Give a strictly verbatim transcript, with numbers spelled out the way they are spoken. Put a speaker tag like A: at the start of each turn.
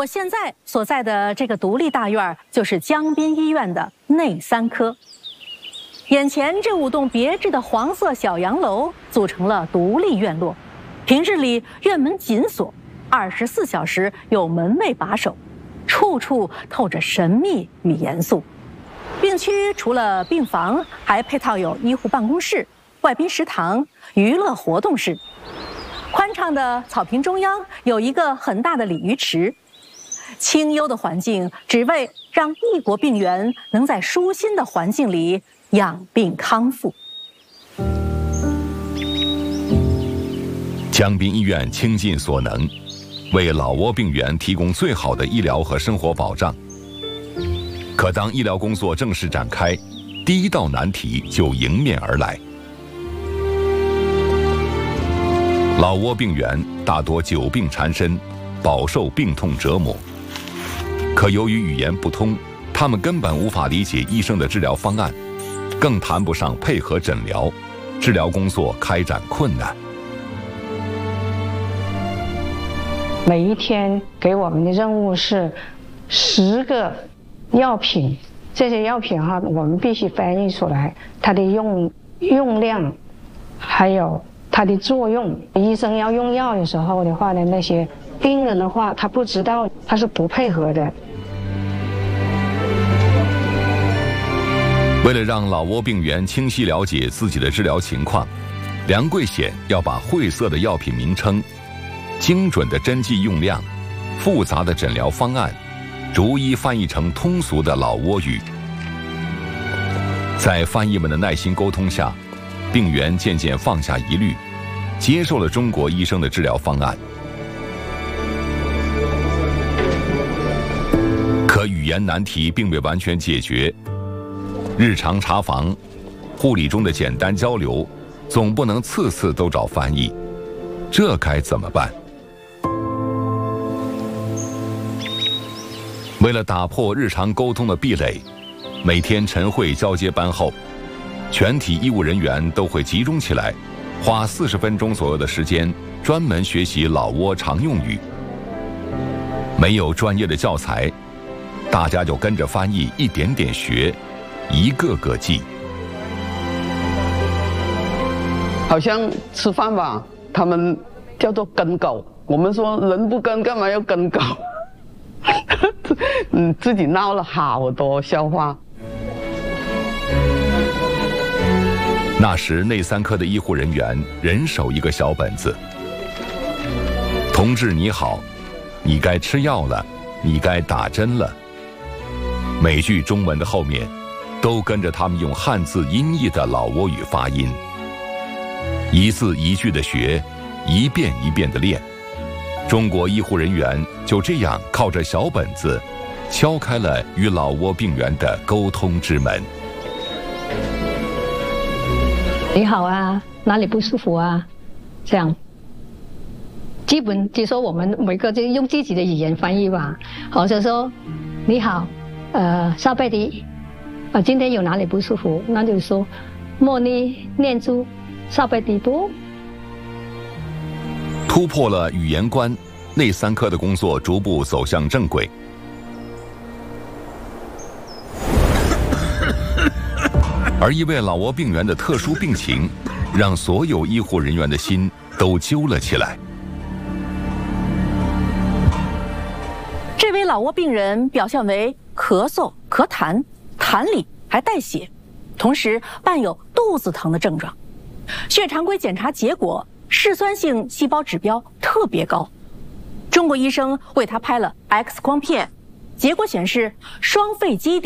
A: 我现在所在的这个独立大院就是江滨医院的内三科。眼前这五栋别致的黄色小洋楼组成了独立院落，平日里院门紧锁，二十四小时有门卫把守，处处透着神秘与严肃。病区除了病房，还配套有医护办公室、外宾食堂、娱乐活动室。宽敞的草坪中央有一个很大的鲤鱼池。清幽的环境，只为让异国病员能在舒心的环境里养病康复。
B: 江滨医院倾尽所能，为老挝病员提供最好的医疗和生活保障。可当医疗工作正式展开，第一道难题就迎面而来。老挝病员大多久病缠身，饱受病痛折磨。可由于语言不通，他们根本无法理解医生的治疗方案，更谈不上配合诊疗，治疗工作开展困难。
C: 每一天给我们的任务是十个药品，这些药品哈，我们必须翻译出来它的用用量，还有它的作用。医生要用药的时候的话呢，那些病人的话他不知道，他是不配合的。
B: 为了让老挝病员清晰了解自己的治疗情况，梁桂显要把晦涩的药品名称、精准的针剂用量、复杂的诊疗方案，逐一翻译成通俗的老挝语。在翻译们的耐心沟通下，病员渐渐放下疑虑，接受了中国医生的治疗方案。可语言难题并未完全解决，日常查房、护理中的简单交流，总不能次次都找翻译，这该怎么办？为了打破日常沟通的壁垒，每天晨会交接班后，全体医务人员都会集中起来，花四十分钟左右的时间，专门学习老挝常用语。没有专业的教材，大家就跟着翻译一点点学，一个个记。
D: 好像吃饭吧，他们叫做跟狗，我们说人不跟，干嘛要跟狗？嗯，自己闹了好多笑话。
B: 那时内三科的医护人员人手一个小本子。同志你好，你该吃药了，你该打针了。每句中文的后面，都跟着他们用汉字音译的老挝语发音，一字一句的学，一遍一遍的练。中国医护人员就这样靠着小本子，敲开了与老挝病员的沟通之门。
E: 你好啊，哪里不舒服啊？这样，基本就说我们每个就用自己的语言翻译吧。好，就说你好，呃，沙贝迪，啊，今天有哪里不舒服？那就说莫尼念珠沙贝迪多。
B: 突破了语言关，内三科的工作逐步走向正轨。而一位老挝病员的特殊病情，让所有医护人员的心都揪了起来。
A: 这位老挝病人表现为咳嗽、咳痰，痰里还带血，同时伴有肚子疼的症状。血常规检查结果，嗜酸性细胞指标特别高。中国医生为他拍了 X 光片，结果显示双肺基底